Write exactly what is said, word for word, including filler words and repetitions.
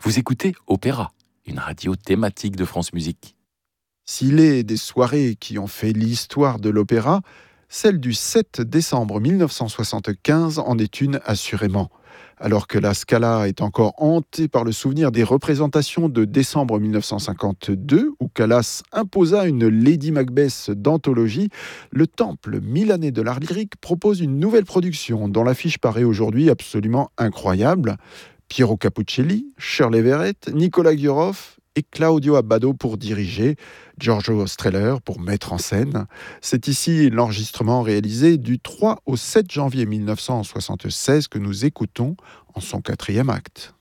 Vous écoutez Opéra, une radio thématique de France Musique. S'il est des soirées qui ont fait l'histoire de l'opéra, celle du sept décembre mille neuf cent soixante-quinze en est une assurément. Alors que la Scala est encore hantée par le souvenir des représentations de décembre mille neuf cent cinquante-deux, où Callas imposa une Lady Macbeth d'anthologie, le Temple milanais de l'art lyrique propose une nouvelle production dont l'affiche paraît aujourd'hui absolument incroyable. Piero Capuccelli, Shirley Verrett, Nicolas Ghiorov et Claudio Abbado pour diriger, Giorgio Strehler pour mettre en scène. C'est ici l'enregistrement réalisé du trois au sept janvier mille neuf cent soixante-seize que nous écoutons en son quatrième acte.